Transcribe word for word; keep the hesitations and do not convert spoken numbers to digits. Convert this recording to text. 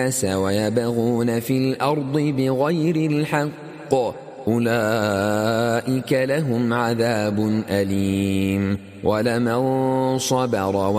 ويبغون في الأرض بغير الحق أولئك لهم عذاب أليم ولمن صبر